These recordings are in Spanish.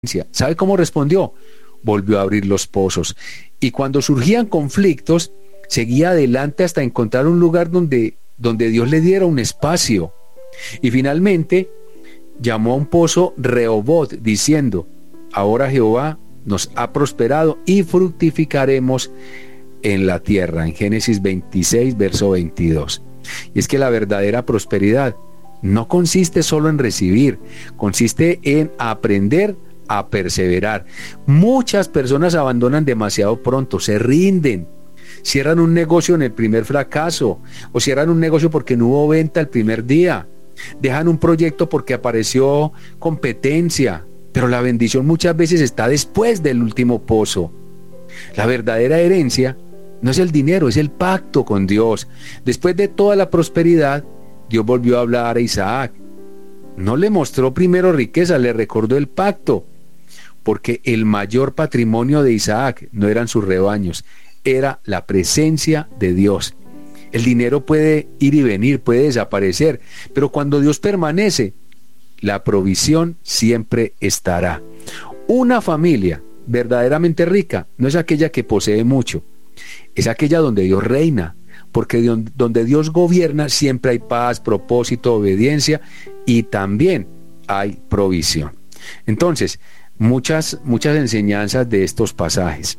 ¿Sabe cómo respondió? Volvió a abrir los pozos. Y cuando surgían conflictos, seguía adelante hasta encontrar un lugar donde Dios le diera un espacio. Y finalmente llamó a un pozo Rehobot, diciendo: ahora Jehová nos ha prosperado y fructificaremos en la tierra. En Génesis 26, verso 22. Y es que la verdadera prosperidad no consiste solo en recibir, consiste en aprender a perseverar. Muchas personas abandonan demasiado pronto, se rinden, cierran un negocio en el primer fracaso, o cierran un negocio porque no hubo venta el primer día, dejan un proyecto porque apareció competencia, pero la bendición muchas veces está después del último pozo. La verdadera herencia no es el dinero, es el pacto con Dios. Después de toda la prosperidad, Dios volvió a hablar a Isaac. No le mostró primero riqueza, le recordó el pacto, porque el mayor patrimonio de Isaac no eran sus rebaños, era la presencia de Dios. El dinero puede ir y venir, puede desaparecer, pero cuando Dios permanece, la provisión siempre estará. Una familia verdaderamente rica no es aquella que posee mucho, es aquella donde Dios reina, porque donde Dios gobierna siempre hay paz, propósito, obediencia y también hay provisión. Entonces, muchas enseñanzas de estos pasajes.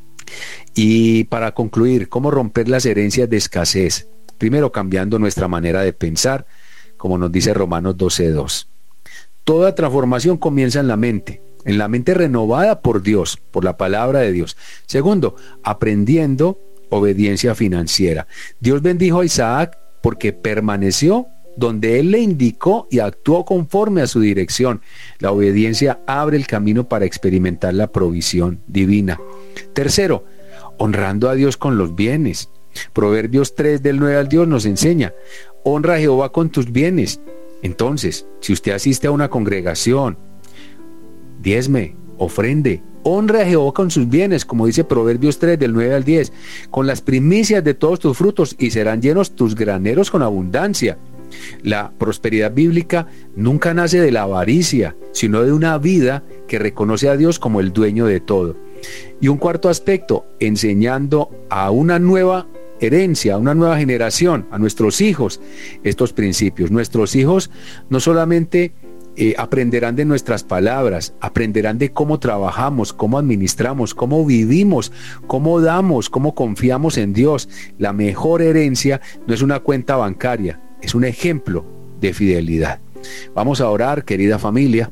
Y para concluir, ¿cómo romper las herencias de escasez? Primero, cambiando nuestra manera de pensar, como nos dice Romanos 12:2. Toda transformación comienza en la mente renovada por Dios, por la palabra de Dios. Segundo, aprendiendo obediencia financiera. Dios bendijo a Isaac porque permaneció donde él le indicó y actuó conforme a su dirección. La obediencia abre el camino para experimentar la provisión divina. Tercero, honrando a Dios con los bienes. Proverbios 3 del 9 al 10 nos enseña: honra a Jehová con tus bienes. Entonces, si usted asiste a una congregación, diezme, ofrende, honra a Jehová con sus bienes, como dice Proverbios 3 del 9 al 10, con las primicias de todos tus frutos, y serán llenos tus graneros con abundancia. La prosperidad bíblica nunca nace de la avaricia, sino de una vida que reconoce a Dios como el dueño de todo. Y un cuarto aspecto, enseñando a una nueva herencia, a una nueva generación, a nuestros hijos, estos principios. Nuestros hijos no solamente aprenderán de nuestras palabras, aprenderán de cómo trabajamos, cómo administramos, cómo vivimos, cómo damos, cómo confiamos en Dios. La mejor herencia no es una cuenta bancaria, es un ejemplo de fidelidad. Vamos a orar, querida familia.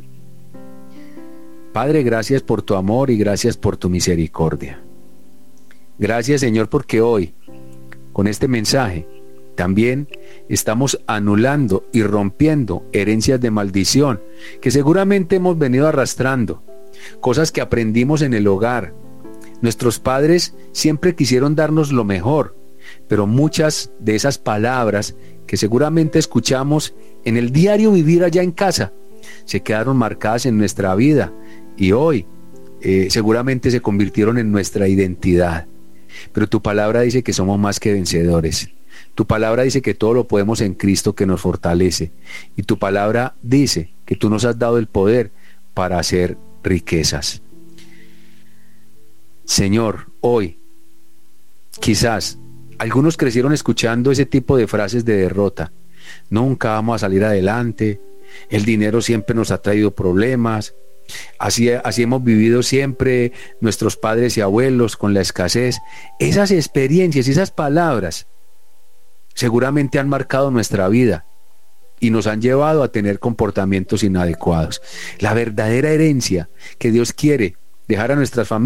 Padre, gracias por tu amor y gracias por tu misericordia. Gracias, Señor, porque hoy, con este mensaje, también estamos anulando y rompiendo herencias de maldición que seguramente hemos venido arrastrando, cosas que aprendimos en el hogar. Nuestros padres siempre quisieron darnos lo mejor, pero muchas de esas palabras que seguramente escuchamos en el diario vivir allá en casa se quedaron marcadas en nuestra vida y hoy seguramente se convirtieron en nuestra identidad. Pero tu palabra dice que somos más que vencedores. Tu palabra dice que todo lo podemos en Cristo que nos fortalece. Y tu palabra dice que tú nos has dado el poder para hacer riquezas. Señor, hoy, quizás algunos crecieron escuchando ese tipo de frases de derrota. Nunca vamos a salir adelante. El dinero siempre nos ha traído problemas. Así hemos vivido siempre nuestros padres y abuelos con la escasez. Esas experiencias, esas palabras seguramente han marcado nuestra vida y nos han llevado a tener comportamientos inadecuados. La verdadera herencia que Dios quiere dejar a nuestras familias